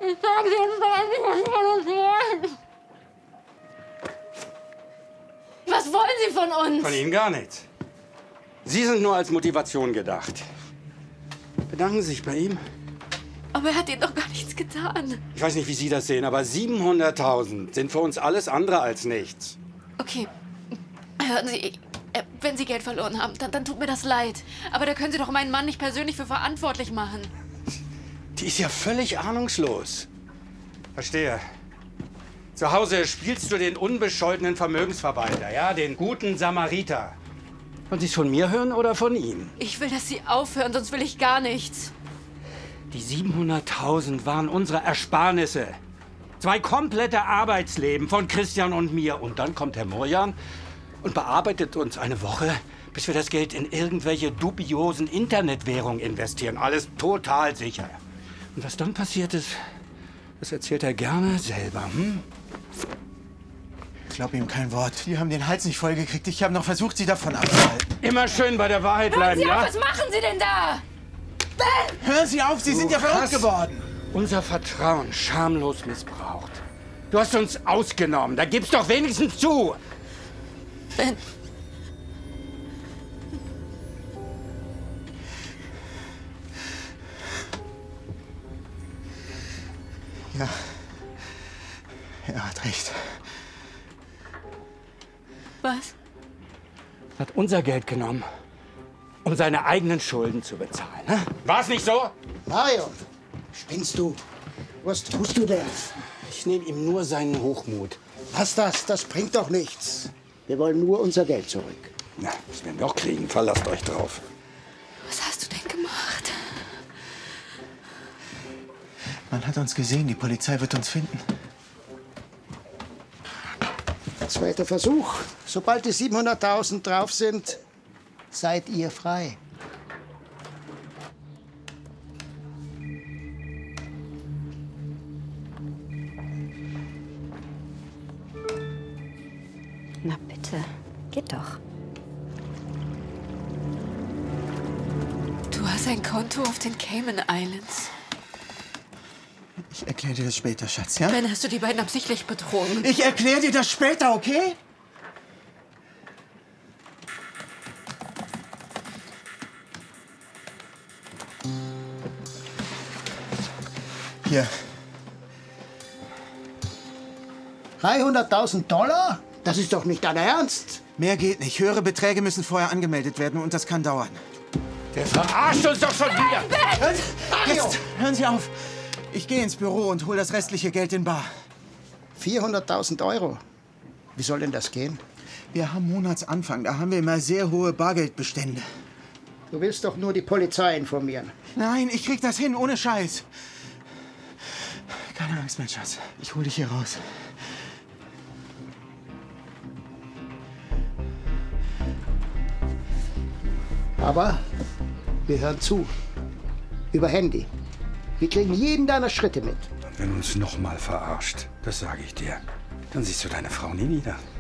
Was wollen Sie von uns? Von Ihnen gar nichts. Sie sind nur als Motivation gedacht. Bedanken Sie sich bei ihm. Aber er hat Ihnen doch gar nichts getan. Ich weiß nicht, wie Sie das sehen, aber 700.000 sind für uns alles andere als nichts. Okay, hören Sie, wenn Sie Geld verloren haben, dann tut mir das leid. Aber da können Sie doch meinen Mann nicht persönlich für verantwortlich machen. Die ist ja völlig ahnungslos. Verstehe. Zu Hause spielst du den unbescholtenen Vermögensverwalter, ja? Den guten Samariter. Wollen Sie es von mir hören oder von ihm? Ich will, dass Sie aufhören, sonst will ich gar nichts. Die 700.000 waren unsere Ersparnisse. 2 komplette Arbeitsleben von Christian und mir. Und dann kommt Herr Murjan und bearbeitet uns eine Woche, bis wir das Geld in irgendwelche dubiosen Internetwährungen investieren. Alles total sicher. Und was dann passiert ist, das erzählt er gerne selber. Hm? Ich glaube ihm kein Wort. Die haben den Hals nicht vollgekriegt. Ich habe noch versucht, sie davon abzuhalten. Immer schön bei der Wahrheit bleiben, Hören Sie ja? auf, was machen Sie denn da? Ben! Hören Sie auf, Sie sind ja verrückt geworden. Unser Vertrauen schamlos missbraucht. Du hast uns ausgenommen. Da gib's doch wenigstens zu. Ben. Ja. Er hat recht. Was? Hat unser Geld genommen, um seine eigenen Schulden zu bezahlen. Ne? War's nicht so? Mario, spinnst du? Was tust du denn? Ich nehme ihm nur seinen Hochmut. Lass das, das bringt doch nichts. Wir wollen nur unser Geld zurück. Na, das werden wir auch kriegen. Verlasst euch drauf. Was hast du denn gemacht? Man hat uns gesehen. Die Polizei wird uns finden. Zweiter Versuch. Sobald die 700.000 drauf sind, seid ihr frei. Na bitte, geht doch. Du hast ein Konto auf den Cayman Islands. Ich erkläre dir das später, Schatz, ja? Ben, hast du die beiden absichtlich betrogen? Ich erkläre dir das später, okay? Hier. 300.000 $? Das ist doch nicht dein Ernst. Mehr geht nicht. Höhere Beträge müssen vorher angemeldet werden und das kann dauern. Der verarscht uns doch schon wieder. Jetzt hören Sie auf. Ich gehe ins Büro und hole das restliche Geld in bar. 400.000 €. Wie soll denn das gehen? Wir haben Monatsanfang. Da haben wir immer sehr hohe Bargeldbestände. Du willst doch nur die Polizei informieren. Nein, ich krieg das hin, ohne Scheiß. Keine Angst, mein Schatz. Ich hol dich hier raus. Aber wir hören zu. Über Handy. Wir kriegen jeden deiner Schritte mit. Wenn uns noch mal verarscht, das sage ich dir, dann siehst du deine Frau nie wieder.